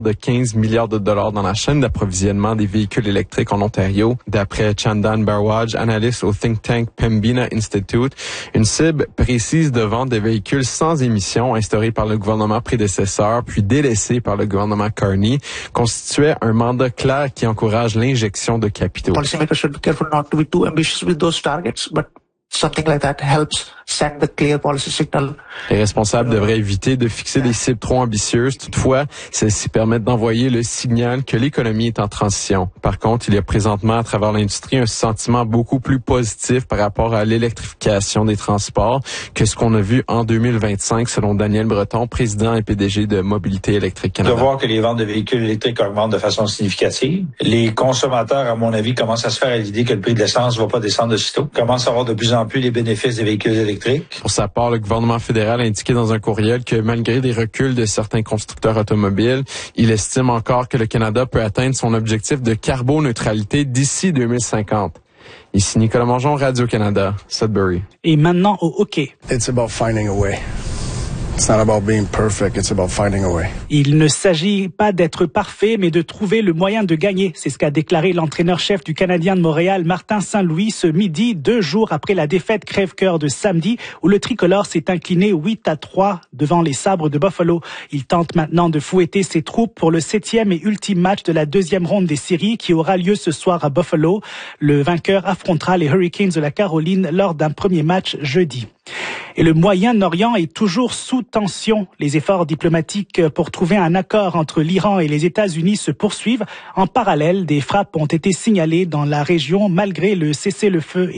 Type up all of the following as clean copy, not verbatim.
de 15 milliards de dollars dans la chaîne d'approvisionnement des véhicules électriques en Ontario. D'après Chandan Barwaj, analyste au think tank Pembina Institute, une cible précise de vente des véhicules sans émissions instaurée par le gouvernement prédécesseur puis délaissée par le gouvernement Carney constituait un mandat clair qui encourage l'injection de capitaux. Policymakers should be careful not to be too ambitious with those targets, but something like that helps send the clear policy signal. Les responsables devraient éviter de fixer des cibles trop ambitieuses. Toutefois, celles-ci permettent d'envoyer le signal que l'économie est en transition. Par contre, il y a présentement à travers l'industrie un sentiment beaucoup plus positif par rapport à l'électrification des transports que ce qu'on a vu en 2025, selon Daniel Breton, président et PDG de Mobilité électrique Canada. De voir que les ventes de véhicules électriques augmentent de façon significative. Les consommateurs, à mon avis, commencent à se faire à l'idée que le prix de l'essence ne va pas descendre de sitôt. Commencent à avoir de plus en plus les bénéfices des véhicules électriques. Pour sa part, le gouvernement fédéral a indiqué dans un courriel que malgré des reculs de certains constructeurs automobiles, il estime encore que le Canada peut atteindre son objectif de carboneutralité d'ici 2050. Ici Nicolas Mongeon, Radio-Canada, Sudbury. Et maintenant au hockey. It's about finding a way. It's not about being perfect, it's about finding a way. Il ne s'agit pas d'être parfait, mais de trouver le moyen de gagner. C'est ce qu'a déclaré l'entraîneur-chef du Canadien de Montréal, Martin Saint-Louis, ce midi, 2 jours après la défaite crève-cœur de samedi, où le tricolore s'est incliné 8-3 devant les Sabres de Buffalo. Il tente maintenant de fouetter ses troupes pour le 7e et ultime match de la 2e ronde des séries qui aura lieu ce soir à Buffalo. Le vainqueur affrontera les Hurricanes de la Caroline lors d'un premier match jeudi. Et le Moyen-Orient est toujours sous tension. Les efforts diplomatiques pour trouver un accord entre l'Iran et les États-Unis se poursuivent. En parallèle, des frappes ont été signalées dans la région malgré que le cessez-le-feu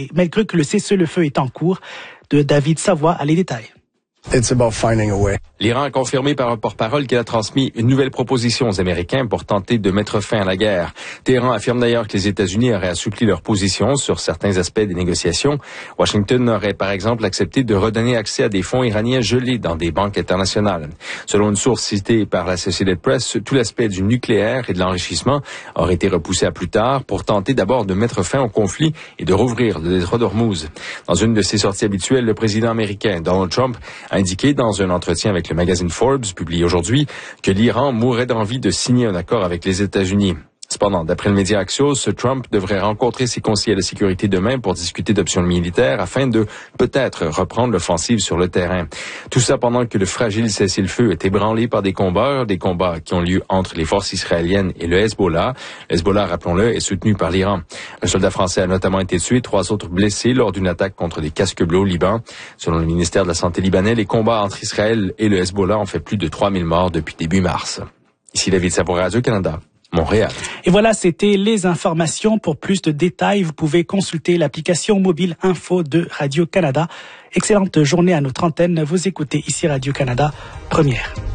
est en cours. De David Savoie à les détails. It's about finding a way. L'Iran a confirmé par un porte-parole qu'il a transmis une nouvelle proposition aux Américains pour tenter de mettre fin à la guerre. Téhéran affirme d'ailleurs que les États-Unis auraient assoupli leur position sur certains aspects des négociations. Washington aurait par exemple accepté de redonner accès à des fonds iraniens gelés dans des banques internationales. Selon une source citée par l'Associated Press, tout l'aspect du nucléaire et de l'enrichissement aurait été repoussé à plus tard pour tenter d'abord de mettre fin au conflit et de rouvrir le détroit d'Ormuz. Dans une de ses sorties habituelles, le président américain Donald Trump a indiqué dans un entretien avec le magazine Forbes, publié aujourd'hui, que l'Iran mourrait d'envie de signer un accord avec les États-Unis. Cependant, d'après le média Axios, Trump devrait rencontrer ses conseillers de sécurité demain pour discuter d'options militaires afin de peut-être reprendre l'offensive sur le terrain. Tout ça pendant que le fragile cessez-le-feu est ébranlé par des combats qui ont lieu entre les forces israéliennes et le Hezbollah. Le Hezbollah, rappelons-le, est soutenu par l'Iran. Un soldat français a notamment été tué, 3 autres blessés lors d'une attaque contre des casques bleus au Liban. Selon le ministère de la Santé libanais, les combats entre Israël et le Hezbollah ont fait plus de 3000 morts depuis début mars. Ici David Savoie, Radio-Canada. Montréal. Et voilà, c'était les informations. Pour plus de détails, vous pouvez consulter l'application mobile Info de Radio-Canada. Excellente journée à notre antenne. Vous écoutez ici Radio-Canada, première.